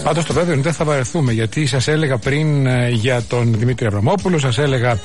Πάντως το βέβαιο είναι δεν θα βαρεθούμε, γιατί σας έλεγα πριν για τον Δημήτρη Αβραμόπουλο, σας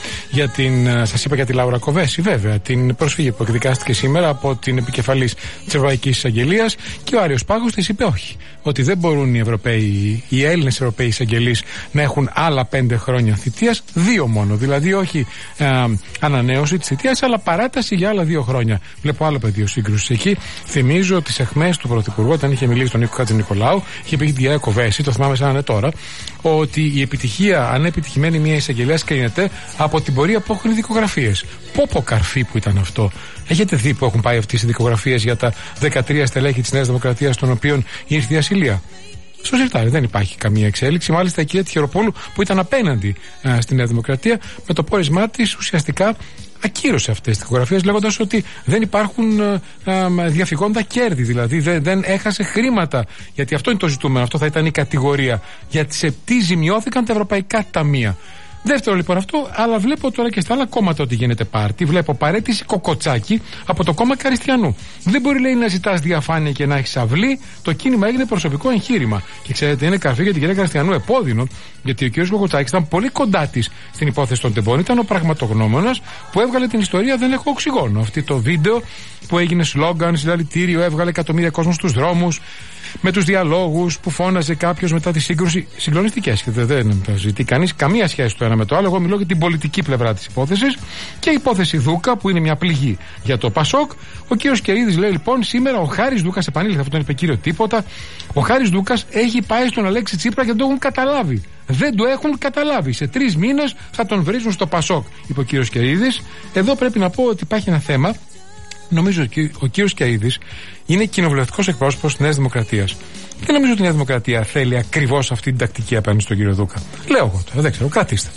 είπα για τη Λάουρα Κοβέση, βέβαια, την προσφυγή που εκδικάστηκε σήμερα από την επικεφαλής της Ευρωπαϊκής Εισαγγελίας, και ο Άριος Πάγος της είπε όχι. Ότι δεν μπορούν οι Έλληνες Ευρωπαίοι εισαγγελείς να έχουν άλλα 5 χρόνια θητείας, 2 μόνο. Δηλαδή όχι ανανέωση της θητείας, αλλά παράταση για άλλα 2 χρόνια. Βλέπω άλλο πεδίο σύγκρουσης εκεί. Θυμίζω τις αιχμές του Πρωθυπουργού όταν είχε μιλήσει τον Νίκο Χατζηνικολάου, είχε πει την κυρία Κοβέση, το θυμάμαι σαν να είναι τώρα, ότι η επιτυχία, αν επιτυχημένη μια εισαγγελέας, κρίνεται από την πορεία που έχουν οι δικογραφίες. Πόπο καρφί που ήταν αυτό. Έχετε δει που έχουν πάει αυτές οι δικογραφίες για τα 13 στελέχη της Νέας Δημοκρατίας, των οποίων ήρθε η ασυλία? Στο σιρτάρι δεν υπάρχει καμία εξέλιξη. Μάλιστα η κυρία Τυχεροπούλου, που ήταν απέναντι στη Νέα Δημοκρατία, με το πόρισμά της ουσιαστικά ακύρωσε αυτές τις δικογραφίες, λέγοντας ότι δεν υπάρχουν διαφυγόντα κέρδη, δηλαδή δεν έχασε χρήματα. Γιατί αυτό είναι το ζητούμενο, αυτό θα ήταν η κατηγορία. Γιατί σε τι ζημιώθηκαν τα ευρωπαϊκά ταμεία. Δεύτερο λοιπόν αυτό, αλλά βλέπω τώρα και στα άλλα κόμματα ότι γίνεται πάρτι. Βλέπω παρέτηση Κοκοτσάκη από το κόμμα Καριστιανού. Δεν μπορεί, λέει, να ζητάς διαφάνεια και να έχεις αυλή. Το κίνημα έγινε προσωπικό εγχείρημα. Και ξέρετε, είναι καρφί για την κυρία Καριστιανού επώδυνο, γιατί ο κ. Κοκοτσάκης ήταν πολύ κοντά της στην υπόθεση των τεμπών. Ήταν ο πραγματογνώμονας που έβγαλε την ιστορία «Δεν έχω οξυγόνο». Αυτό το βίντεο που έγινε σλόγγαν, συλλαλητήριο, έβγαλε εκατομμύρια κόσμο στους δρόμους, με τους διαλόγους που φώναζε κάποιος μετά τη σύγκρουση. Συγκλονιστικές. Δεν ζητεί κανείς καμία σχέση το ένα με το άλλο. Εγώ μιλώ για την πολιτική πλευρά της υπόθεσης. Και η υπόθεση Δούκα, που είναι μια πληγή για το Πασόκ. Ο κύριος Κερίδης λέει λοιπόν σήμερα: ο Χάρης Δούκας, επανήλθε, αυτό τον είπε κύριο τίποτα. Ο Χάρης Δούκας έχει πάει στον Αλέξη Τσίπρα και δεν το έχουν καταλάβει. Δεν το έχουν καταλάβει. Σε 3 μήνες θα τον βρίζουν στο Πασόκ, είπε ο κύριος Κερίδης. Εδώ πρέπει να πω ότι υπάρχει ένα θέμα. Νομίζω ότι ο κύριος Καΐδης είναι κοινοβουλευτικός εκπρόσωπος της Νέας Δημοκρατίας. Δεν νομίζω ότι η Νέα Δημοκρατία θέλει ακριβώς αυτή την τακτική απέναντι στον κύριο Δούκα. Λέω εγώ τώρα, δεν ξέρω, κρατήστε.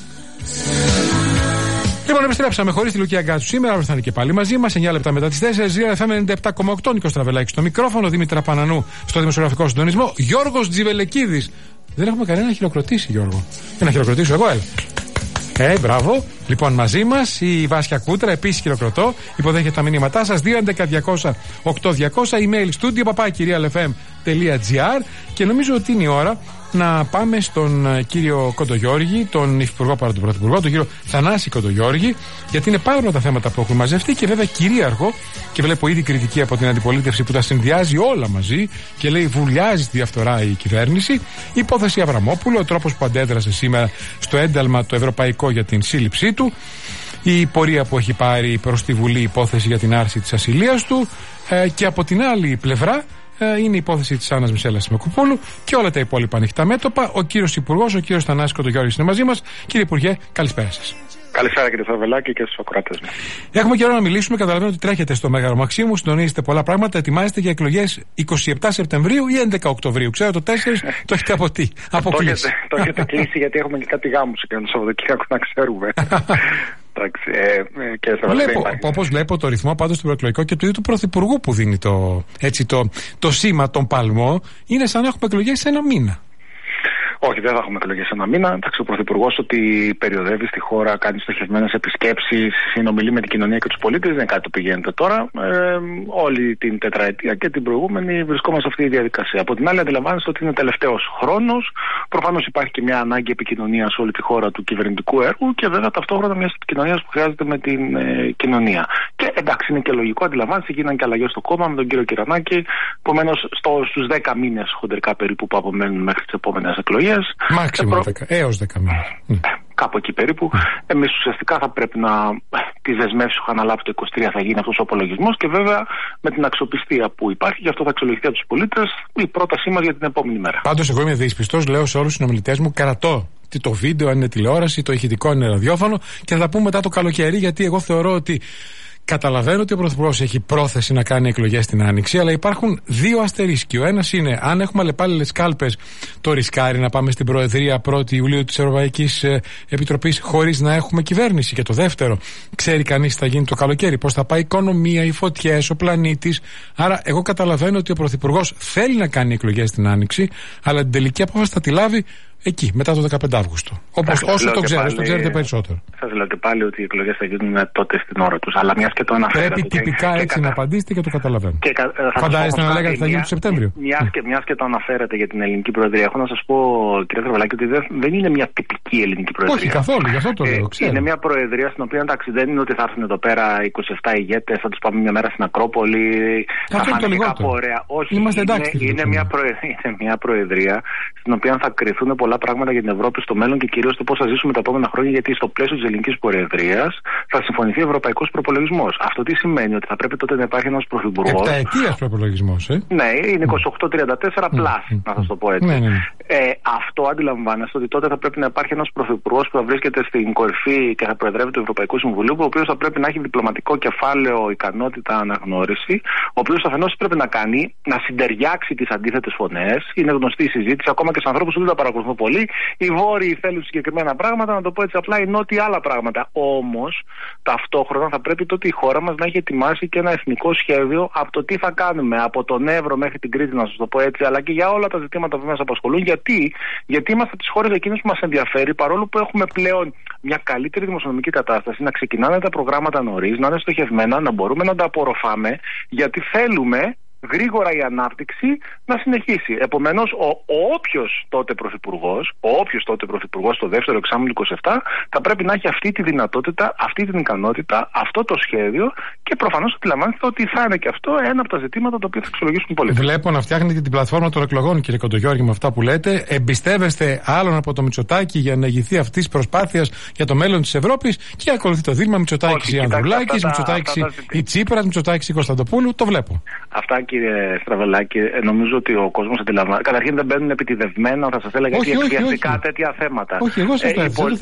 Λοιπόν, επιστρέψαμε χωρίς τη Λουκία Γκάτσου σήμερα. Αύριο θα είναι και πάλι μαζί μας, 9 λεπτά μετά τις 4. Ζήρα FM 97,8. Νίκος Τραβελάκης στο μικρόφωνο, Δήμητρα Πανανού στο δημοσιογραφικό συντονισμό. Γιώργος Τζιβελεκίδης. Δεν έχουμε κανένα να χειροκροτήσει, Γιώργο. Για να χειροκροτήσω εγώ, μπράβο. Λοιπόν, μαζί μας η Βάσια Κούτρα, επίσης χειροκροτώ. Υποδέχεται τα μηνύματά σας. 2.11.200.8.200. Email studio papakirialfm.gr. Και νομίζω ότι είναι η ώρα να πάμε στον κύριο Κοντογιώργη, τον υφυπουργό παρά τον πρωθυπουργό, τον κύριο Θανάση Κοντογιώργη, γιατί είναι πάρα πολλά τα θέματα που έχουν μαζευτεί και βέβαια κυρίαρχο, και βλέπω ήδη κριτική από την αντιπολίτευση που τα συνδυάζει όλα μαζί και λέει βουλιάζει τη διαφθορά η κυβέρνηση. Η υπόθεση Αβραμόπουλου, ο τρόπος που αντέδρασε σήμερα στο ένταλμα το ευρωπαϊκό για την σύλληψή του, η πορεία που έχει πάρει προς τη Βουλή η υπόθεση για την άρση της ασυλίας του, και από την άλλη πλευρά είναι η υπόθεση της Άννας Μισέλας Σιμακοπούλου και όλα τα υπόλοιπα ανοιχτά μέτωπα. Ο κύριος Υπουργός, ο κύριος Θανάσης Κοντογιώργης είναι μαζί μας. Κύριε Υπουργέ, καλησπέρα σας. Καλησπέρα κύριε Θαρβελάκη και στους ακροατές μας. Έχουμε καιρό να μιλήσουμε. Καταλαβαίνω ότι τρέχετε στο Μέγαρο Μαξίμου, συντονίζετε πολλά πράγματα. Ετοιμάζετε για εκλογές 27 Σεπτεμβρίου ή 11 Οκτωβρίου. Ξέρω το 4 το έχετε αποκλείσει. Το έχετε κλείσει γιατί έχουμε και κάτι γάμους και το Σαββατοκύριακο να ξέρουμε. Όπως βλέπω το ρυθμό πάντως του προεκλογικού και του ίδιου του Πρωθυπουργού που δίνει το σήμα, τον παλμό, είναι σαν να έχουμε εκλογές σε 1 μήνα. Όχι, δεν θα έχουμε εκλογές σε 1 μήνα. Εντάξει, ο Πρωθυπουργός ότι περιοδεύει στη χώρα, κάνει στοχευμένες επισκέψεις, συνομιλεί με την κοινωνία και τους πολίτες, δεν είναι κάτι που γίνεται τώρα. Όλη την τετραετία και την προηγούμενη βρισκόμαστε σε αυτή τη διαδικασία. Από την άλλη, αντιλαμβάνεστε ότι είναι τελευταίος χρόνος. Προφανώς υπάρχει και μια ανάγκη επικοινωνίας σε όλη τη χώρα του κυβερνητικού έργου και βέβαια ταυτόχρονα μια επικοινωνία που χρειάζεται με την κοινωνία. Και εντάξει, είναι και λογικό, αντιλαμβάνεστε, γίνανε και αλλαγές στο κόμμα με τον κύριο Κυρανάκη. Επομένως, στους 10 μήνες χοντρικά περίπου που απομένουν μέχρι τις επόμενες εκλογές. Μάξιμο 10, έως 10 μήνες. Κάπου εκεί περίπου. Εμείς ουσιαστικά θα πρέπει να τις δεσμεύσεις που είχαν αναλάβει το 23 θα γίνει αυτός ο απολογισμός και βέβαια με την αξιοπιστία που υπάρχει, γι' αυτό θα αξιολογηθεί από τους πολίτες η πρότασή μας για την επόμενη μέρα. Πάντως, εγώ είμαι δύσπιστος, λέω σε όλους τους συνομιλητές μου, κρατώ το βίντεο, αν είναι τηλεόραση, το ηχητικό, αν είναι ραδιόφωνο και θα τα πούμε μετά το καλοκαίρι, γιατί εγώ θεωρώ ότι. Καταλαβαίνω ότι ο Πρωθυπουργός έχει πρόθεση να κάνει εκλογές στην Άνοιξη, αλλά υπάρχουν 2 αστερίσκοι. Ο ένας είναι, αν έχουμε αλλεπάλληλες κάλπες, το ρισκάρει να πάμε στην Προεδρία 1η Ιουλίου της Ευρωπαϊκής Επιτροπής χωρίς να έχουμε κυβέρνηση. Και το δεύτερο, ξέρει κανείς τι θα γίνει το καλοκαίρι, πώς θα πάει η οικονομία, οι φωτιές, ο πλανήτης. Άρα, εγώ καταλαβαίνω ότι ο Πρωθυπουργός θέλει να κάνει εκλογές στην Άνοιξη, αλλά την τελική απόφαση θα τη λάβει εκεί, μετά το 15 Αύγουστο. Όσο το ξέρετε περισσότερο. Σας λέω και πάλι ότι οι εκλογές θα γίνουν τότε στην ώρα τους. Αλλά μιας και το αναφέρατε. Πρέπει τυπικά έτσι να απαντήσετε και το καταλαβαίνω. Φαντάζεστε να λέγατε ότι θα γίνει το Σεπτέμβριο. Μιας και το αναφέρατε για την ελληνική προεδρία, έχω να σας πω, κύριε Στραβελάκη, ότι δεν είναι μια τυπική ελληνική προεδρία. Όχι καθόλου, γι' αυτό το λέω. Είναι μια προεδρία στην οποία εντάξει, δεν είναι ότι θα έρθουν εδώ πέρα 27 ηγέτες, θα τους πάμε μια μέρα στην Ακρόπολη. Αυτό είναι το λιγότερο. Όχι, είναι μια προεδρία στην οποία θα κρυθούν πολλά πράγματα για την Ευρώπη στο μέλλον και κυρίως το πώς θα ζήσουμε τα επόμενα χρόνια, γιατί στο πλαίσιο της ελληνικής προεδρίας θα συμφωνηθεί ευρωπαϊκός προπολογισμός. Αυτό τι σημαίνει? Ότι θα πρέπει τότε να υπάρχει ένας πρωθυπουργός. Επταετίας προπολογισμός, Ναι, είναι 28-34 πλάς, να σας το πω έτσι. Ναι. Αυτό αντιλαμβάνεστε ότι τότε θα πρέπει να υπάρχει ένας πρωθυπουργός που θα βρίσκεται στην κορυφή και θα προεδρεύει του Ευρωπαϊκού Συμβουλίου, ο οποίος θα πρέπει να έχει διπλωματικό κεφάλαιο, ικανότητα, αναγνώριση, ο οποίος αφενός πρέπει να κάνει, να συντεριάξει τις αντίθετες φωνές. Είναι γνωστή η συζήτηση, ακόμα και σε ανθρώπους που δεν τα παρακολουθούν πολύ. Οι Βόρειοι θέλουν συγκεκριμένα πράγματα, να το πω έτσι απλά, οι Νότιοι άλλα πράγματα. Όμως, ταυτόχρονα θα πρέπει τότε η χώρα μας να έχει ετοιμάσει και ένα εθνικό σχέδιο από το τι θα κάνουμε από τον Εύρο μέχρι την Κρήτη, να σας το πω έτσι, αλλά και για όλα τα ζητήματα που μας απασχολούν. Γιατί είμαστε από τις χώρες εκείνες που μας ενδιαφέρει, παρόλο που έχουμε πλέον μια καλύτερη δημοσιονομική κατάσταση, να ξεκινάνε τα προγράμματα νωρίς, να είναι στοχευμένα, να μπορούμε να τα απορροφάμε, γιατί θέλουμε γρήγορα η ανάπτυξη να συνεχίσει. Επομένως, ο όποιος τότε πρωθυπουργός στο δεύτερο εξάμηνο του 27 θα πρέπει να έχει αυτή τη δυνατότητα, αυτή την ικανότητα, αυτό το σχέδιο και προφανώς αντιλαμβάνεστε ότι θα είναι και αυτό ένα από τα ζητήματα τα οποία θα αξιολογήσουν οι πολίτες. Βλέπω να φτιάχνετε και την πλατφόρμα των εκλογών, κύριε Κοντογιώργη, με αυτά που λέτε. Εμπιστεύεστε άλλον από το Μητσοτάκη για να ηγηθεί αυτή τη προσπάθεια για το μέλλον της Ευρώπης και ακολουθεί το δίλημα Μητσοτάκη ή Ανδρουλάκη, Μητσοτάκη ή Τσίπρας, Μητσοτάκη ή Κωνσταντοπούλου. Το βλέπω. Αυτά, κύριε Στραβελάκη, νομίζω ότι ο κόσμος αντιλαμβάνεται. Καταρχήν δεν μπαίνουν επιτηδευμένα, θα σας έλεγα, εκβιαστικά τέτοια θέματα. Όχι, εγώ σας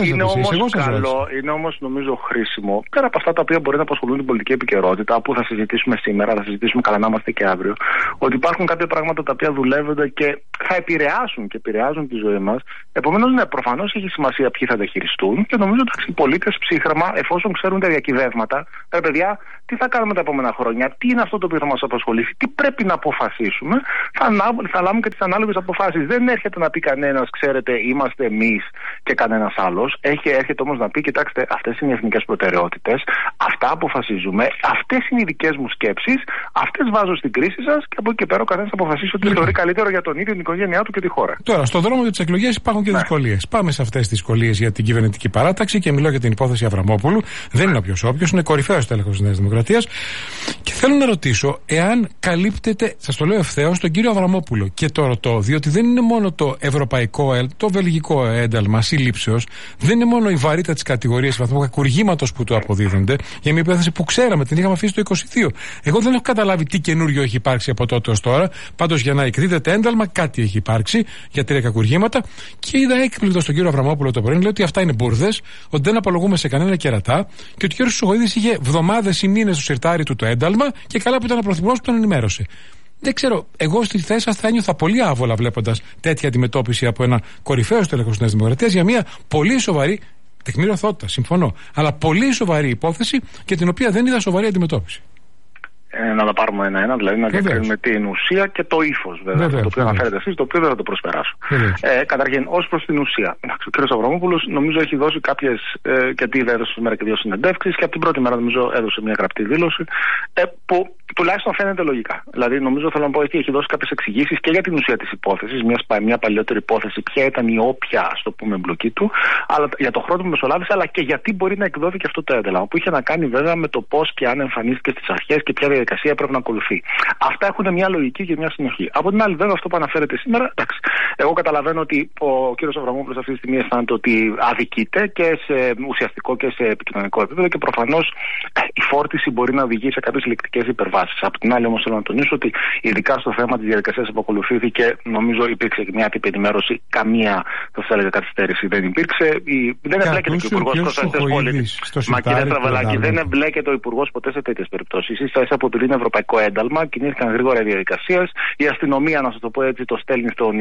είναι όμως νομίζω χρήσιμο, πέρα από αυτά τα οποία μπορεί να απασχολούν την πολιτική επικαιρότητα, που θα συζητήσουμε σήμερα, θα συζητήσουμε καλά να είμαστε και αύριο, ότι υπάρχουν κάποια πράγματα τα οποία δουλεύονται και θα επηρεάσουν και επηρεάζουν τη ζωή μας. Επομένως, ναι, προφανώς έχει σημασία ποιοι θα τα χειριστούν και νομίζω ότι οι πολίτες ψύχραμα, εφόσον ξέρουν τα διακυβεύματα, ρε παιδιά, τι θα κάνουμε τα επόμενα χρόνια, τι είναι αυτό το οποίο θα μας απασχολήσει, τι πρέπει να αποφασίσουμε, θα λάβουμε και τις ανάλογες αποφάσεις. Δεν έρχεται να πει κανένας, ξέρετε, είμαστε εμείς και κανένας άλλος. Έρχεται όμως να πει, κοιτάξτε, αυτές είναι οι εθνικές προτεραιότητες, αυτά αποφασίζουμε, αυτές είναι οι δικές μου σκέψεις, αυτές βάζω στην κρίση σας και από εκεί και πέρα ο καθένας αποφασίσει ότι θεωρεί καλύτερο για τον ίδιο, την οικογένειά του και τη χώρα. Τώρα, στον δρόμο για τις εκλογές υπάρχουν και δυσκολίες. Πάμε σε αυτές τις δυσκολίες για την κυβερνητική παράταξη και μιλώ για την υπόθεση Αβραμόπουλου. Δεν είναι όποιος, είναι κορυφαίος τέλεχος της Νέας Δημοκρατίας. Και θέλω να ρωτήσω εάν καλύπτεται, σας το λέω ευθέως, τον κύριο Αβραμόπουλο. Και το ρωτώ, διότι δεν είναι μόνο το ευρωπαϊκό, το βελγικό ένταλμα σύλληψεως, δεν είναι μόνο η βαρύτητα της κατηγορίας βαθμού κακουργήματος που του αποδίδονται, για μια υπόθεση που ξέραμε, την είχαμε αφήσει το 22. Εγώ δεν έχω καταλάβει τι καινούριο έχει υπάρξει από τότε ως τώρα. Πάντως, για να εκδίδεται ένταλμα, κάτι έχει υπάρξει για 3 κακουργήματα. Και είδα έκπληκτο στον κύριο Αβραμόπουλο το πρωί, λέει ότι αυτά είναι μπουρδες, ότι δεν απολογούμε σε κανένα κερατά και ότι ο κύριος Χρυσοχοΐδης είχε εβδομάδες ή μήνες στο σιρτάρι του το ένταλμα και καλά που ήταν ο πρωθυπουργός που τον ενημέρωσε. Δεν ξέρω, εγώ στη θέση σας θα ένιωθα πολύ άβολα βλέποντας τέτοια αντιμετώπιση από ένα κορυφαίο στέλεχος της Νέας Δημοκρατίας για μια πολύ σοβαρή, τεκμηριωθότητα, συμφωνώ, αλλά πολύ σοβαρή υπόθεση και την οποία δεν είδα σοβαρή αντιμετώπιση. Να τα πάρουμε ένα-ένα, δηλαδή να διακρίνουμε την ουσία και το ύφος, βέβαια. Το οποίο αναφέρετε εσείς, το οποίο δεν θα το προσπεράσω. Καταρχήν, ως προς την ουσία, ο κ. Αβραμόπουλος νομίζω έχει δώσει κάποιες, γιατί έδωσε σήμερα και 2 συνεντεύξεις, και από την πρώτη μέρα νομίζω έδωσε μια γραπτή δήλωση, που τουλάχιστον φαίνεται λογικά. Δηλαδή, νομίζω θέλω να πω ότι έχει δώσει κάποιες εξηγήσεις και για την ουσία της υπόθεσης, μια παλιότερη υπόθεση, ποια ήταν η όποια, ας το πούμε, εμπλοκή του, αλλά για το χρόνο που μεσολάβησε, αλλά και γιατί μπορεί να εκδόθηκε αυτό το ένταλμα, που είχε να κάνει βέβαια με το πώς και αν εμφανίστηκε στις αρχές και ποια διαδικασία πρέπει να ακολουθεί. Αυτά έχουν μια λογική και μια συνοχή. Από την άλλη, βέβαια, αυτό που αναφέρεται σήμερα, εντάξει. Εγώ καταλαβαίνω ότι ο κ. Αβραμόπουλος αυτή τη στιγμή αισθάνεται ότι αδικείται και σε ουσιαστικό και σε επικοινωνικό επίπεδο και προφανώς η φόρτιση μπορεί να οδηγεί σε κάποιες λεκτικές υπερβάσεις. Από την άλλη, όμως, θέλω να τονίσω ότι ειδικά στο θέμα της διαδικασίας που ακολουθήθηκε, νομίζω υπήρξε μια τύπη ενημέρωση. Καμία, θα σας έλεγα, καθυστέρηση δεν υπήρξε. Δεν εμπλέκεται και ο Υπουργός Προστασίας Πολίτης. Μα κύριε Στραβελάκη, δεν εμπλέκεται ο Υπουργός ποτέ σε τέτοιες περιπτώσεις. Ίσα-ίσα αποτελεί ευρωπαϊκό ένταλμα, κινήθηκαν γρήγορα οι διαδικασίες. Η αστυνομία, να σας το πω έτσι, το στέλνει στον εισαγγελέα.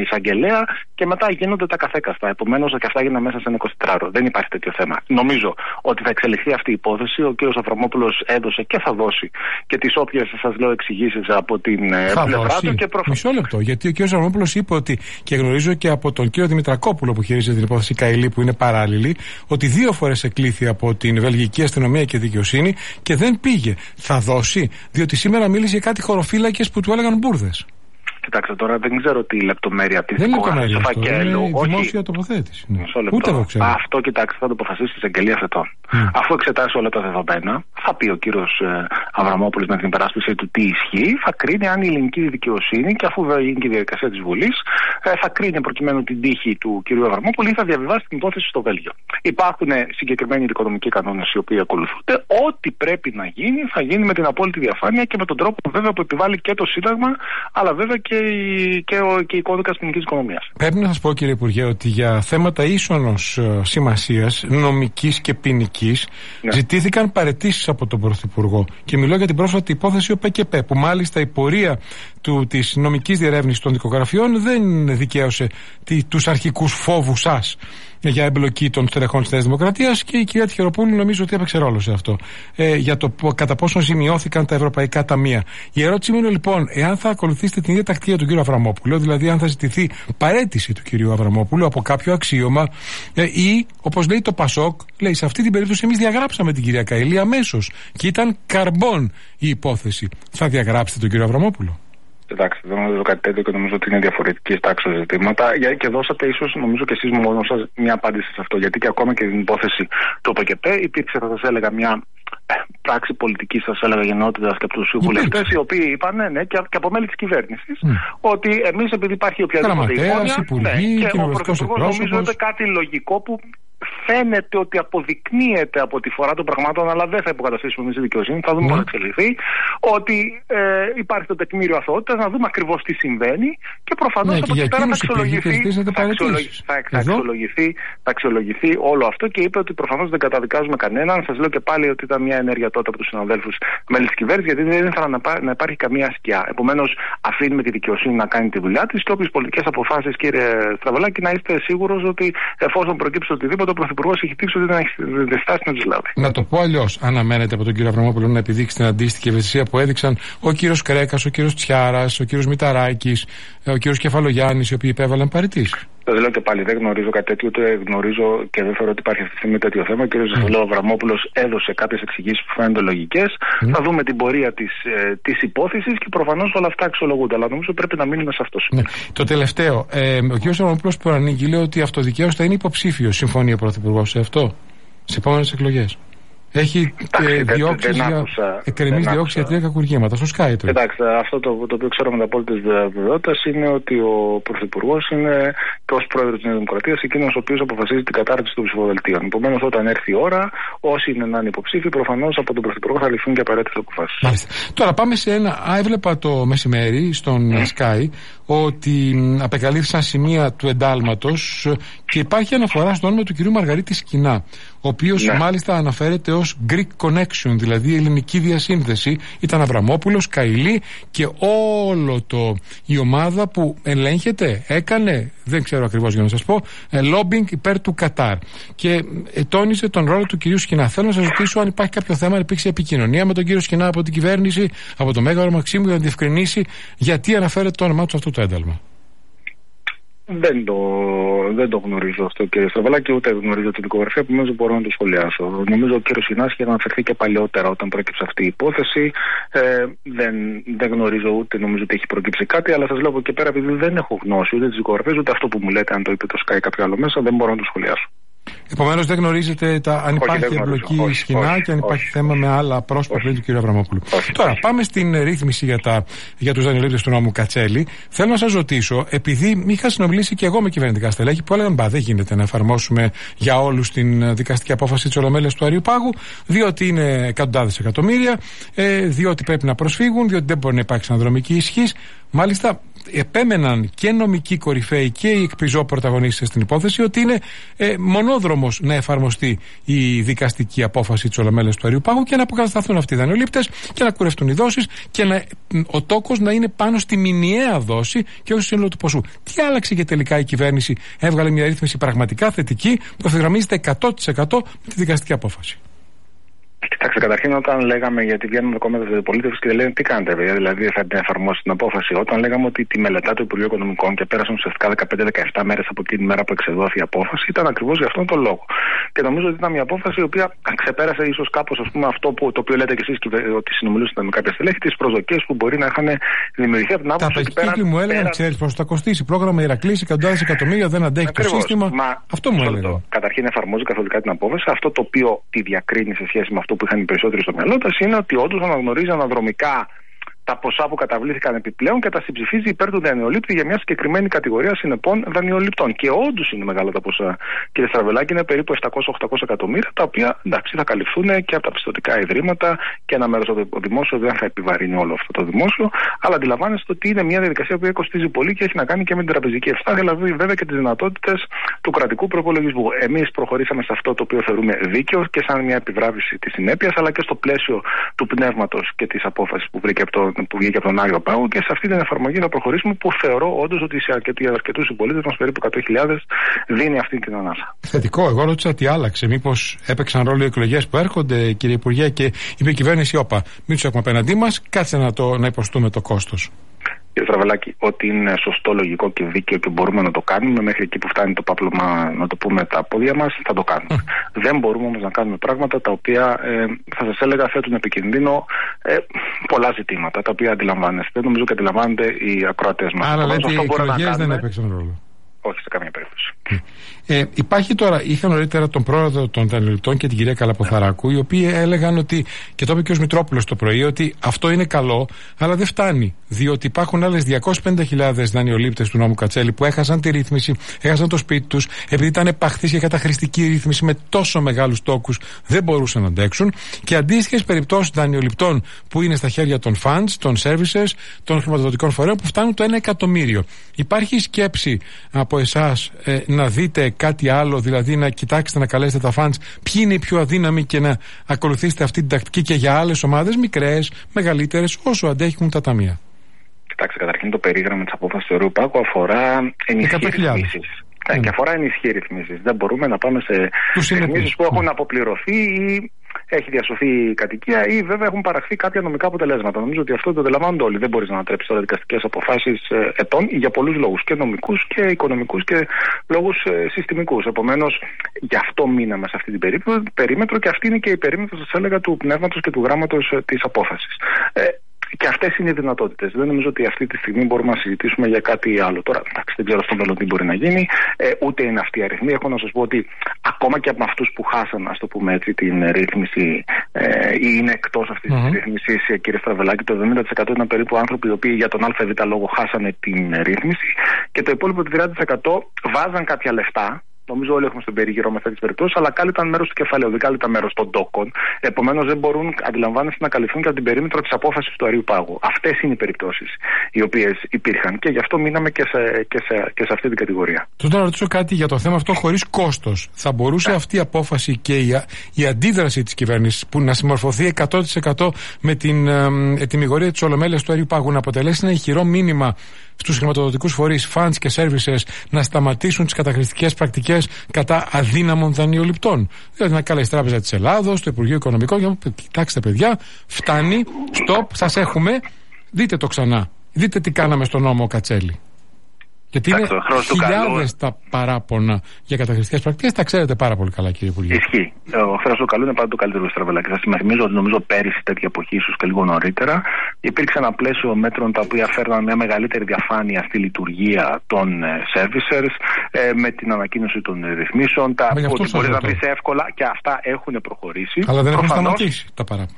εισαγγελέα και μετά γίνονται τα καθέκαστα. Επομένως και αυτά γίνανε μέσα σε ένα 24ωρο. Δεν υπάρχει τέτοιο θέμα. Νομίζω ότι θα εξελιχθεί αυτή η υπόθεση. Ο κ. Αβραμόπουλος έδωσε και θα δώσει και τις όποιες σας λέω εξηγήσεις από την πλευρά του. Μισό λεπτό, γιατί ο κ. Αβραμόπουλος είπε ότι, και γνωρίζω και από τον κ. Δημητρακόπουλο που χειρίζεται την υπόθεση Καηλή, που είναι παράλληλη, ότι 2 φορές εκλήθη από την Βελγική Αστυνομία και Δικαιοσύνη και δεν πήγε. Θα δώσει, διότι σήμερα μίλησε για κάτι χωροφύλακες που του έλεγαν μπουρδες. Κοιτάξτε τώρα, δεν ξέρω τι λεπτομέρεια τη δικογράφηση του φακέλου. Είναι δημόσια τοποθέτηση. Ούτε εγώ ξέρω. Αυτό, κοιτάξτε, θα το αποφασίσει η εισαγγελία φετών. Αφού εξετάσει όλα τα δεδομένα, θα πει ο κύριος Αβραμόπουλος με την υπεράσπιση του τι ισχύει, θα κρίνει αν η ελληνική δικαιοσύνη, και αφού βέβαια γίνει και η διαδικασία της Βουλής, θα κρίνει προκειμένου την τύχη του κύριου Αβραμόπουλου ή θα διαβιβάσει την υπόθεση στο Βέλγιο. Υπάρχουν συγκεκριμένοι δικονομικοί κανόνες οι οποίοι ακολουθούνται. Ό,τι πρέπει να γίνει θα γίνει με την απόλυτη διαφάνεια και με τον τρόπο βέβαια που επιβάλλει και το Σύνταγμα, αλλά βέβαια και η κώδικας ποινικής οικονομίας. Πρέπει να σας πω, κύριε Υπουργέ, ότι για θέματα ίσονος σημασίας, νομικής και ποινικής, ζητήθηκαν παραιτήσεις από τον Πρωθυπουργό. Και μιλώ για την πρόσφατη υπόθεση ΟΠΕΚΕΠΕ, που μάλιστα η πορεία της νομικής διερεύνησης των δικογραφιών δεν δικαίωσε τους αρχικούς φόβους σας για εμπλοκή των στελεχών της Νέας Δημοκρατίας, και η κυρία Τυχεροπούλου νομίζω ότι έπαιξε ρόλο σε αυτό, για το κατά πόσο ζημιώθηκαν τα ευρωπαϊκά ταμεία. Η ερώτηση μου είναι λοιπόν, εάν θα ακολουθήσετε την ίδια τακτική του κ. Αβραμόπουλου, δηλαδή αν θα ζητηθεί παραίτηση του κ. Αβραμόπουλου από κάποιο αξίωμα, ή όπως λέει το Πασόκ, λέει σε αυτή την περίπτωση εμείς διαγράψαμε την κυρία Καηλή αμέσως και ήταν καρμπών η υπόθεση. Θα διαγράψετε τον κ. Αβραμόπουλο? Κοιτάξτε, δεν νομίζω κάτι τέτοιο και νομίζω ότι είναι διαφορετική τάξη ζητήματα. Και δώσατε ίσως, νομίζω και εσείς μόνο σας, μια απάντηση σε αυτό. Γιατί και ακόμα και την υπόθεση του ΟΠΕΚΕΠΕ υπήρξε, θα σας έλεγα, μια πράξη πολιτική, σας έλεγα, γενναιότητας και από τους βουλευτές, οι οποίοι είπαν, και από μέλη της κυβέρνησης, ότι εμείς επειδή υπάρχει οποιαδήποτε εικόνα. Και ο Πρωθυπουργός νομίζω ότι κάτι λογικό που φαίνεται ότι αποδεικνύεται από τη φορά των πραγμάτων, αλλά δεν θα υποκαταστήσουμε εμείς τη δικαιοσύνη, θα δούμε πώς θα εξελιχθεί, ότι υπάρχει το τεκμήριο αθωότητας, να δούμε ακριβώς τι συμβαίνει και προφανώς από εκεί πέρα θα αξιολογηθεί όλο αυτό, και είπε ότι προφανώς δεν καταδικάζουμε κανέναν. Σας λέω και πάλι ότι ήταν μια ενέργεια τότε από τους συναδέλφους μέλη της κυβέρνησης, γιατί δεν ήθελαν να υπάρχει καμία σκιά. Επομένως, αφήνουμε τη δικαιοσύνη να κάνει τη δουλειά της και όποιες πολιτικές αποφάσεις, κύριε Στραβελάκη, να είστε σίγουρος ότι εφόσον προκύψει οτιδήποτε, ο Πρωθυπουργός έχει δείξει ότι δεν στάσει να τις λάβει. Να το πω αλλιώς. Αναμένεται από τον κύριο Αβραμόπουλο να επιδείξει την αντίστοιχη ευαισθησία που έδειξαν ο κύριος Κρέκας, ο κύριος Τσιάρας, ο κύριος Μηταράκης, ο κύριος Κεφαλογιάννης, οι οποίοι υπέβαλαν παραιτήσεις? Δεν λέω και πάλι, δεν γνωρίζω κάτι τέτοιο, ούτε γνωρίζω και δεν θεωρώ ότι υπάρχει αυτή τη στιγμή τέτοιο θέμα. Ο κ. Αβραμόπουλος έδωσε κάποιες εξηγήσεις που φαίνονται λογικές. Θα δούμε την πορεία της υπόθεσης και προφανώς όλα αυτά αξιολογούνται. Αλλά νομίζω πρέπει να μείνουμε σε αυτό. Το τελευταίο. Ο κ. Αβραμόπουλος που ανήκει λέει ότι αυτοδικαίως θα είναι υποψήφιος. Συμφωνεί ο Πρωθυπουργός σε αυτό, σε επόμενες εκλογές? Έχει εκκρεμίσει διώξεις για 3 κακουργήματα. Στο Sky το. Κοιτάξτε, αυτό το οποίο ξέρω με απόλυτη βεβαιότητα είναι ότι ο Πρωθυπουργός είναι και ως πρόεδρος της Νέας Δημοκρατίας εκείνος ο οποίος αποφασίζει την κατάρτιση των ψηφοδελτίων. Επομένως, όταν έρθει η ώρα, όσοι είναι να είναι υποψήφοι, προφανώς από τον Πρωθυπουργό θα ληφθούν και απαραίτητες αποφάσεις. Μάλιστα. Τώρα πάμε σε ένα. Έβλεπα το μεσημέρι στον Sky ότι απεκαλύφθησαν σημεία του εντάλματος και υπάρχει αναφορά στο όνομα του κυρίου Μαργαρίτη Σκινά, ο οποίος μάλιστα αναφέρεται ως Greek Connection, δηλαδή ελληνική διασύνδεση. Ήταν Αβραμόπουλος, Καηλή και όλο η ομάδα που έκανε, δεν ξέρω ακριβώς για να σας πω, lobbying υπέρ του Κατάρ. Και τόνισε τον ρόλο του κυρίου Σκινά. Θέλω να σας ρωτήσω αν υπάρχει κάποιο θέμα, αν υπήρξε επικοινωνία με τον κύριο Σκινά από την κυβέρνηση, από το Μέγαρο Μαξίμου, για να διευκρινίσει γιατί αναφέρεται το όνομά του σε αυτό το ένταλμα. Δεν το γνωρίζω αυτό, κύριε Στραβελάκη, ούτε γνωρίζω την δικογραφία, επομένως δεν μπορώ να το σχολιάσω. Νομίζω ο κύριος Σκινάς είχε αναφερθεί και παλιότερα όταν προέκυψε αυτή η υπόθεση. Δεν γνωρίζω, ούτε νομίζω ότι έχει προκύψει κάτι, αλλά σας λέω από εκεί πέρα, επειδή δεν έχω γνώση ούτε τις δικογραφίες, ούτε αυτό που μου λέτε, αν το είπε το Sky κάποιο άλλο μέσα, δεν μπορώ να το σχολιάσω. Επομένως δεν γνωρίζετε αν υπάρχει εμπλοκή Σκινά και αν υπάρχει θέμα με άλλα πρόσωπα του κ. Αβραμόπουλου. Τώρα πάμε στην ρύθμιση για τους δανειολήπτες του νόμου Κατσέλη. Θέλω να σας ρωτήσω, επειδή είχα συνομιλήσει και εγώ με κυβερνητικά στελέχη που έλεγαν δεν γίνεται να εφαρμόσουμε για όλους την δικαστική απόφαση της Ολομέλειας του Αριοπάγου, διότι είναι εκατοντάδες εκατομμύρια, διότι πρέπει να προσφύγουν, διότι δεν μπορεί να υπάρξει αναδρομική ισχύς. Μάλιστα, επέμεναν και νομικοί κορυφαίοι και οι εκπιζό πρωταγωνίστες στην υπόθεση ότι είναι μονόδρομος να εφαρμοστεί η δικαστική απόφαση της Ολομέλειας του Αριού Πάγου και να αποκατασταθούν αυτοί οι δανειολήπτες και να κουρευτούν οι δόσεις και ο τόκος να είναι πάνω στη μηνιαία δόση και όχι στο σύνολο του ποσού. Τι άλλαξε και τελικά η κυβέρνηση? Έβγαλε μια ρύθμιση πραγματικά θετική που ευθυγραμμίζεται 100% με τη δικαστική απόφαση. Κοιτάξτε, καταρχήν, όταν λέγαμε, γιατί βγαίνουν τα κόμματα τη αντιπολίτευση και λένε τι κάνετε, δηλαδή θα την εφαρμόσετε την απόφαση. Όταν λέγαμε ότι τη μελετά του Υπουργείου Οικονομικών και πέρασαν ουσιαστικά 15-17 μέρες από εκείνη τη μέρα που εξεδόθη η απόφαση, ήταν ακριβώς για αυτόν τον λόγο. Και νομίζω ότι ήταν μια απόφαση η οποία ξεπέρασε ίσως κάπως αυτό το οποίο λέτε και εσείς ότι συνομιλούσατε με κάποια στελέχη, τις προσδοκίες που μπορεί να είχαν δημιουργηθεί από την άποψη. Τα πεσκύκλοι μου έλεγαν, ξέρεις πόσο θα κοστίσει. Πρόγραμμα Ηρακλής, εκατοντάδες εκατομμύρια, δεν αντέχει το σύστημα. Αυτό μου έλεγαν. Καταρχήν εφαρμόζει καθολικά την απόφαση. Αυτό το οποίο τη διακρίνει σε σχέση με αυτό που είχαν οι περισσότεροι στο μυαλό του είναι ότι όντως αναγνωρίζει αναδρομικά τα ποσά που καταβλήθηκαν επιπλέον και τα συμψηφίζει υπέρ του δανειολήπτη για μια συγκεκριμένη κατηγορία συνεπών δανειοληπτών. Και όντως είναι μεγάλα τα ποσά, κύριε Στραβελάκη, είναι περίπου 700-800 εκατομμύρια, τα οποία εντάξει θα καλυφθούν και από τα πιστωτικά ιδρύματα και ένα μέρος από το δημόσιο, δεν θα επιβαρύνει όλο αυτό το δημόσιο, αλλά αντιλαμβάνεστε ότι είναι μια διαδικασία που κοστίζει πολύ και έχει να κάνει και με την τραπεζική ευστάθεια, δηλαδή βέβαια και τις δυνατότητες του κρατικού προπολογισμού. Εμείς προχωρήσαμε σε αυτό το οποίο θεωρούμε δίκαιο και σαν μια επιβράβευση της συνέπειας, αλλά και στο πλαίσιο του πνεύματος και της απόφασης που βγήκε από τον Άριο Πάγο, και σε αυτή την εφαρμογή να προχωρήσουμε που θεωρώ όντως ότι σε αρκετούς συμπολίτες μας, περίπου 100.000, δίνει αυτή την ανάσα. Θετικό. Εγώ ρώτησα τι άλλαξε. Μήπως έπαιξαν ρόλο οι εκλογές που έρχονται, κύριε Υπουργέ, και είπε η κυβέρνηση, όπα, μην τους έχουμε απέναντί μας, κάτσε να υποστούμε το κόστος. Κύριε Στραβελάκη, ότι είναι σωστό, λογικό και δίκαιο και μπορούμε να το κάνουμε, μέχρι εκεί που φτάνει το πάπλωμα, να το πούμε, τα πόδια μας, θα το κάνουμε. Δεν μπορούμε όμως να κάνουμε πράγματα τα οποία θα σας έλεγα θέτουν επικινδύνο πολλά ζητήματα, τα οποία αντιλαμβάνεστε. Δεν νομίζω και αντιλαμβάνονται οι ακροατές μας. Άρα λέτε οι εκλογές δεν έπαιξαν ρόλο. Όχι σε καμία περίπτωση. Υπάρχει τώρα, είχα νωρίτερα τον πρόεδρο των δανειοληπτών και την κυρία Καλαποθαράκου, οι οποίοι έλεγαν ότι, και το είπε και ο Μητρόπουλος το πρωί, ότι αυτό είναι καλό, αλλά δεν φτάνει. Διότι υπάρχουν άλλες 250.000 δανειολήπτες του νόμου Κατσέλη που έχασαν τη ρύθμιση, έχασαν το σπίτι τους, επειδή ήταν επαχθής και καταχρηστική ρύθμιση με τόσο μεγάλους τόκους, δεν μπορούσαν να αντέξουν. Και αντίστοιχες περιπτώσεις δανειοληπτών που είναι στα χέρια των funds, των services, των χρηματοδοτικών φορέων που φτάνουν το 1 εκατομμύριο. Υπάρχει σκέψη από εσάς να δείτε κάτι άλλο, δηλαδή να κοιτάξετε, να καλέσετε τα funds, ποιοι είναι οι πιο αδύναμοι και να ακολουθήσετε αυτή την τακτική και για άλλες ομάδες, μικρές, μεγαλύτερες, όσο αντέχουν τα ταμεία? Κοιτάξτε, καταρχήν το περίγραμμα της απόφασης του Αριού Πάγου αφορά ενισχύσεις ρυθμίσεις. Και αφορά ενισχύσεις ρυθμίσεις. Δεν μπορούμε να πάμε σε ρυθμίσεις που έχουν αποπληρωθεί ή έχει διασωθεί η κατοικία ή βέβαια έχουν παραχθεί κάποια νομικά αποτελέσματα. Νομίζω ότι αυτό το αντιλαμβάνονται όλοι. Δεν μπορεί να ανατρέψει τώρα δικαστικές αποφάσεις ετών για πολλούς λόγους, και νομικούς και οικονομικούς και λόγους συστημικούς. Επομένως, γι' αυτό μείναμε σε αυτή την περίμετρο και αυτή είναι και η περίμετρο, σας έλεγα, του πνεύματος και του γράμματος της απόφασης. Και αυτές είναι οι δυνατότητες. Δεν νομίζω ότι αυτή τη στιγμή μπορούμε να συζητήσουμε για κάτι άλλο. Τώρα, εντάξει, δεν ξέρω στο μέλλον τι μπορεί να γίνει, ούτε είναι αυτή η αριθμή. Έχω να σας πω ότι ακόμα και από αυτούς που χάσαν, ας το πούμε έτσι, την ρύθμιση ή είναι εκτός αυτής της ρύθμισης, κύριε Στραβελάκη, το 70% ήταν περίπου άνθρωποι οι οποίοι για τον ΑΒ λόγο χάσανε την ρύθμιση και το υπόλοιπο 30% βάζαν κάποια λεφτά. Νομίζω όλοι έχουμε στον περίγυρο με αυτές τις περιπτώσεις, αλλά κάλυπταν μέρος του κεφαλαίου, δεν κάλυπταν μέρος των τόκων. Επομένως, δεν μπορούν, αντιλαμβάνεστε, να καλυφθούν και από την περίμετρο της απόφασης του Αριού Πάγου. Αυτές είναι οι περιπτώσεις οι οποίες υπήρχαν και γι' αυτό μείναμε και σε αυτή την κατηγορία. Τότε να ρωτήσω κάτι για το θέμα αυτό χωρίς κόστος. Θα μπορούσε αυτή η απόφαση και η αντίδραση της κυβέρνησης που να συμμορφωθεί 100% με την ετυμηγορία της Ολομέλειας του Αριού Πάγου να αποτελέσει ένα ηχηρό μήνυμα στους χρηματοδοτικούς φορείς, funds και services να σταματήσουν τις καταχρηστικές πρακτικές κατά αδύναμων δανειοληπτών? Δηλαδή να καλέσει η Τράπεζα της Ελλάδος, το Υπουργείο Οικονομικών, για να πει: κοιτάξτε, παιδιά, φτάνει, stop, σας έχουμε, δείτε το ξανά. Δείτε τι κάναμε στον νόμο Κατσέλη. Γιατί είναι χιλιάδες τα παράπονα για καταχρηστικές πρακτικές, τα ξέρετε πάρα πολύ καλά, κύριε Υπουργέ. Ισχύει. Ο χθες του καλού είναι πάντα το καλύτερο Στραβελάκη. Σας θυμίζω ότι νομίζω πέρυσι τέτοια εποχή, ίσως και λίγο νωρίτερα, υπήρξε ένα πλαίσιο μέτρων τα οποία φέρναν μια μεγαλύτερη διαφάνεια στη λειτουργία των servicers, με την ανακοίνωση των ρυθμίσεων, ότι μπορεί να βρει εύκολα και αυτά έχουν προχωρήσει. Αλλά δεν έχουν σταματήσει τα παράπονα.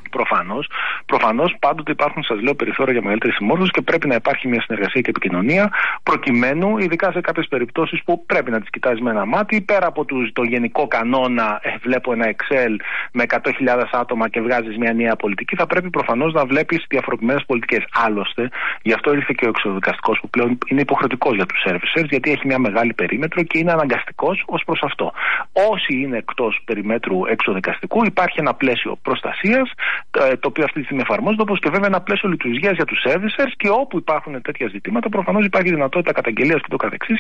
Προφανώς πάντοτε υπάρχουν, σας λέω, περιθώρια για μεγαλύτερη συμμόρφωση και πρέπει να υπάρχει μια συνεργασία και επικοινωνία προκειμένου κινδύνου, ειδικά σε κάποιες περιπτώσεις που πρέπει να τις κοιτάζεις με ένα μάτι. Πέρα από το γενικό κανόνα, βλέπω ένα Excel με 100.000 άτομα και βγάζεις μια νέα πολιτική, θα πρέπει προφανώς να βλέπεις διαφοροποιημένες πολιτικές. Άλλωστε, γι' αυτό ήρθε και ο εξοδικαστικός που πλέον είναι υποχρεωτικός για τους servicers, γιατί έχει μια μεγάλη περίμετρο και είναι αναγκαστικός ως προς αυτό. Όσοι είναι εκτός περιμέτρου εξοδικαστικού, υπάρχει ένα πλαίσιο προστασίας, το οποίο αυτή τη στιγμή εφαρμόζεται, όπως και βέβαια ένα πλαίσιο λειτουργίας για τους servicers, και όπου υπάρχουν τέτοια ζητήματα, προφανώς υπάρχει δυνατότητα καταγγελίας και το καθεξής.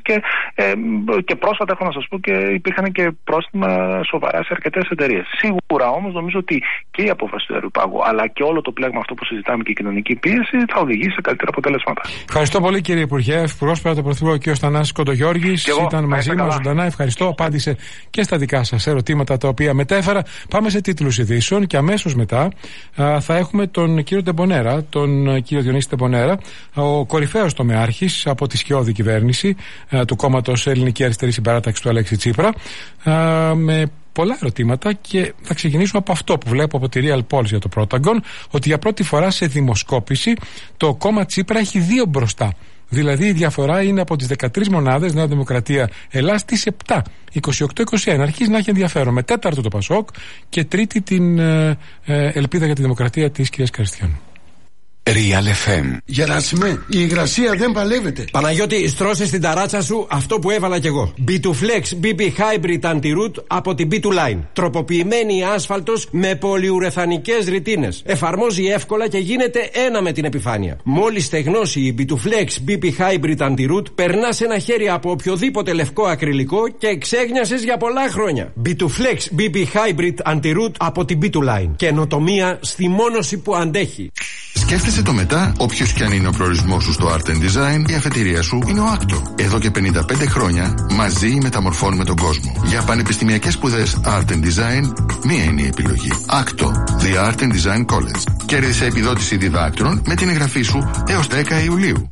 Και πρόσφατα έχω να σας πω και υπήρχαν και πρόστιμα σοβαρά σε αρκετές εταιρείες. Σίγουρα όμως νομίζω ότι και η απόφαση του Αεροπάγου, αλλά και όλο το πλέγμα αυτό που συζητάμε και η κοινωνική πίεση, θα οδηγήσει σε καλύτερα αποτελέσματα. Ευχαριστώ πολύ, κύριε Υπουργέ. Υπουργός πέρα το Πρωθυπουργό, κ. Θανάσης Κοντογιώργης, ήταν μαζί μας ζωντανά. Ευχαριστώ. Απάντησε και στα δικά σας ερωτήματα τα οποία μετέφερα. Πάμε σε τίτλους ειδήσεων και αμέσως μετά θα έχουμε τον κύριο Τεμπονέρα, τον κύριο Διονύση Τεμπονέρα, ο κορυφαίος τομεάρχης από τη σκιώδη κυβέρνηση του κόμματος Ελληνική Αριστερή Συμπαράταξη του Αλέξη Τσίπρα, με πολλά ερωτήματα, και θα ξεκινήσουμε από αυτό που βλέπω από τη Real Polls για το Protagon, ότι για πρώτη φορά σε δημοσκόπηση το κόμμα Τσίπρα έχει 2 μπροστά. Δηλαδή η διαφορά είναι από τις 13 μονάδες Νέα Δημοκρατία Ελλάς στις 7, 28-21. Αρχίζει να έχει ενδιαφέρον, με τέταρτο το Πασόκ και τρίτη την Ελπίδα για τη Δημοκρατία της κυρίας Καριστιανού. Real FM. Γεράσιμε, η υγρασία δεν παλεύεται. Παναγιώτη, στρώσε στην ταράτσα σου αυτό που έβαλα κι εγώ. B2Flex BB Hybrid Anti-Root από την B2Line. Τροποποιημένη άσφαλτος με πολυουρεθανικές ρητίνες. Εφαρμόζει εύκολα και γίνεται ένα με την επιφάνεια. Μόλις στεγνώσει η B2Flex BB Hybrid Anti-Root, περνάς ένα χέρι από οποιοδήποτε λευκό ακριλικό και ξέγνιασες για πολλά χρόνια. B2Flex BB Hybrid Anti-Root από την B2Line. Καινοτομία στη μόνωση που αντέχει. Σκέφτεσαι το μετά, όποιος κι αν είναι ο προορισμός σου στο Art and Design, η αφετηρία σου είναι ο Acto. Εδώ και 55 χρόνια μαζί μεταμορφώνουμε τον κόσμο. Για πανεπιστημιακές σπουδές Art and Design, μία είναι η επιλογή. Acto, The Art and Design College. Κέρδισε επιδότηση διδάκτρων με την εγγραφή σου έως 10 Ιουλίου.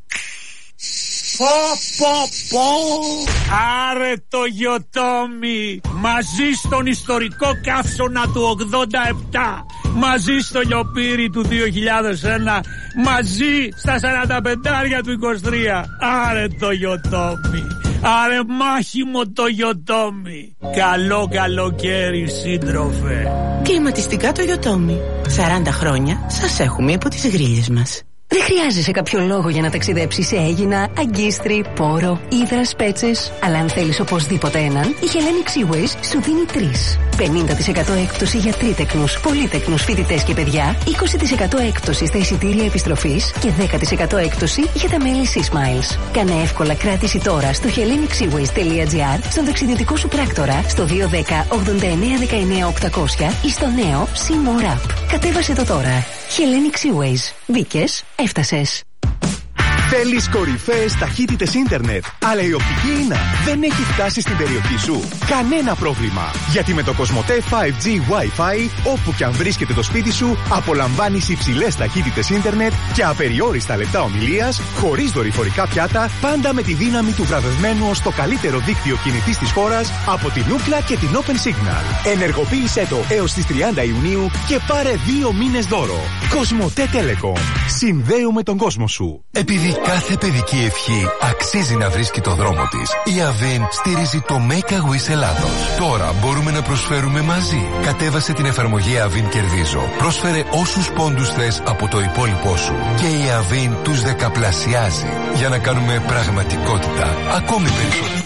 Άρε το Γιοτόμι, μαζί στον ιστορικό καύσωνα του 87, μαζί στο λιοπύρι του 2001, μαζί στα 45 του 23. Άρε το Γιοτόμι, άρε μάχημο το Γιοτόμι. Καλό καλοκαίρι, σύντροφε. Κλιματιστικά το Γιοτόμι. 40 χρόνια σας έχουμε από τις γρίλες μας. Δεν χρειάζεσαι κάποιο λόγο για να ταξιδέψεις σε Αίγινα, Αγκίστρι, Πόρο, Ύδρας, Πέτσες. Αλλά αν θέλεις οπωσδήποτε έναν, η Hellenic Seaways σου δίνει 3. 50% έκπτωση για τρίτεκνους, πολύτεκνους φοιτητές και παιδιά, 20% έκπτωση στα εισιτήρια επιστροφής και 10% έκπτωση για τα μέλη Seasmiles. Κάνε εύκολα κράτηση τώρα στο hellenicseaways.gr, στον ταξιδιωτικό σου πράκτορα, στο 210 89 19 800 ή στο νέο Sea More App. Κατέβασε το τώρα. Hellenic Seaways. Μπήκες, έφτασες. Θέλεις κορυφαίες ταχύτητες ίντερνετ, αλλά η οπτική ίνα δεν έχει φτάσει στην περιοχή σου? Κανένα πρόβλημα. Γιατί με το Κοσμοτέ 5G Wi-Fi, όπου και αν βρίσκεται το σπίτι σου, απολαμβάνεις υψηλές ταχύτητες ίντερνετ και απεριόριστα λεπτά ομιλίας, χωρίς δορυφορικά πιάτα, πάντα με τη δύναμη του βραβευμένου ως το καλύτερο δίκτυο κινητής της χώρας από την Ookla και την Open Signal. Ενεργοποίησέ το έως τις 30 Ιουνίου και πάρε 2 μήνες δώρο. Κοσμοτέ Telecom. Συνδέουμε τον κόσμο σου. Επειδή κάθε παιδική ευχή αξίζει να βρίσκει το δρόμο της, η Avin στηρίζει το Make a Wish Ελλάδος. Τώρα μπορούμε να προσφέρουμε μαζί. Κατέβασε την εφαρμογή Avin Κερδίζω. Πρόσφερε όσους πόντους θες από το υπόλοιπό σου. Και η Avin τους δεκαπλασιάζει. Για να κάνουμε πραγματικότητα ακόμη περισσότερο.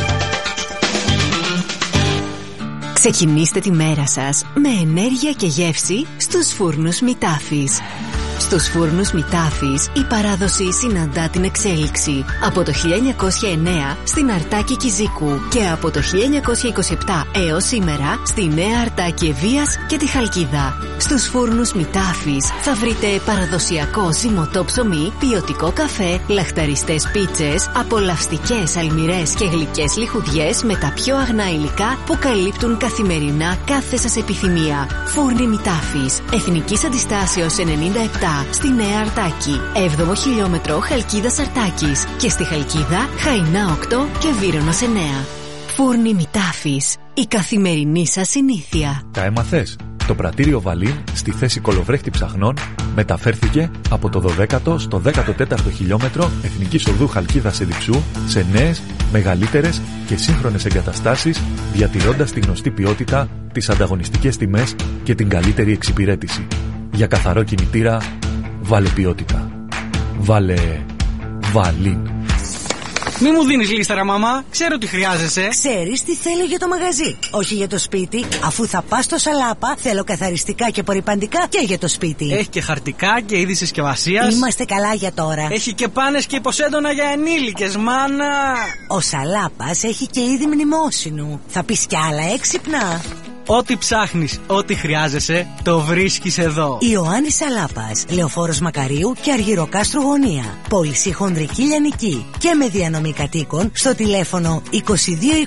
Ξεκινήστε τη μέρα σας με ενέργεια και γεύση στους φούρνους Μητάφης. Στους φούρνους Μητάφης η παράδοση συναντά την εξέλιξη. Από το 1909 στην Αρτάκη Κιζίκου και από το 1927 έως σήμερα στη Νέα Αρτάκη Ευβοίας και τη Χαλκίδα. Στους φούρνους Μητάφης θα βρείτε παραδοσιακό ζυμωτό ψωμί, ποιοτικό καφέ, λαχταριστές πίτσες, απολαυστικές αλμυρές και γλυκές λιχουδιές με τα πιο αγνά υλικά που καλύπτουν καθημερινά κάθε σας επιθυμία. Φούρνοι Μητάφης, Εθνικής Αντιστάσεως 97 στη Νέα Αρτάκη, 7ο χιλιόμετρο Χαλκίδας Αρτάκης και στη Χαλκίδα Χαϊνά 8 και Βύρωνος 9. Φούρνοι Μητάφης, η καθημερινή σας συνήθεια. Τα έμαθες? Το πρατήριο Βαλίν στη θέση κολοβρέχτη ψαχνών Μεταφέρθηκε από το 12ο στο 14ο χιλιόμετρο Εθνικής Οδού Χαλκίδας-Εδιψού σε νέες, μεγαλύτερες και σύγχρονες εγκαταστάσεις, διατηρώντας τη γνωστή ποιότητα, τις ανταγωνιστικές τιμές και την καλύτερη εξυπηρέτηση. Για καθαρό κινητήρα, βάλε ποιότητα. Βάλε Valin. Μη μου δίνεις λίστα, ρε μαμά. Ξέρω τι χρειάζεσαι. Ξέρεις τι θέλω για το μαγαζί. Όχι για το σπίτι. Αφού θα πας στο Σαλάπα, θέλω καθαριστικά και απορρυπαντικά και για το σπίτι. Έχει και χαρτικά και είδη συσκευασίας. Είμαστε καλά για τώρα. Έχει και πάνες και υποσέντονα για ενήλικες, μάνα. Ο Σαλάπας έχει και είδη μνημόσυνου. Θα πεις κι άλλα έξυπνα. Ό,τι ψάχνεις, ό,τι χρειάζεσαι, το βρίσκεις εδώ. Ιωάννης Σαλάπας, Λεωφόρος Μακαρίου και Αργυροκάστρου Γωνία. Πώληση χονδρική λιανική και με διανομή κατοίκων στο τηλέφωνο 22 21 40 41 66.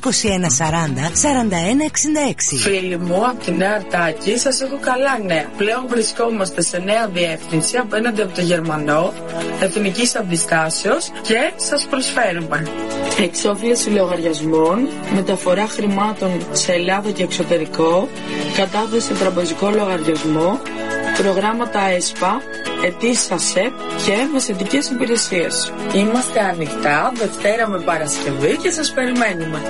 Φίλοι μου, από τη Νέα Αρτάκη σας έχω καλά νέα. Πλέον βρισκόμαστε σε νέα διεύθυνση απέναντι από το Γερμανό, εθνικής αντιστάσεως και σας προσφέρουμε εξόφληση λογαριασμών, μεταφορά χρημάτων σε Ελλάδα και εξωτερικό, κατάθεση σε τραπεζικό λογαριασμό, προγράμματα ΕΣΠΑ, αιτήσεις ΑΣΕΠ και μεσαιτικές υπηρεσίες. Είμαστε ανοιχτά Δευτέρα με Παρασκευή και σας περιμένουμε.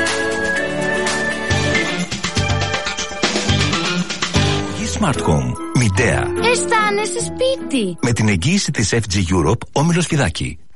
Smart Home. Midea. Αισθάνεσαι σπίτι. Με την εγγύηση της FG Europe, Όμιλος Φιδάκη.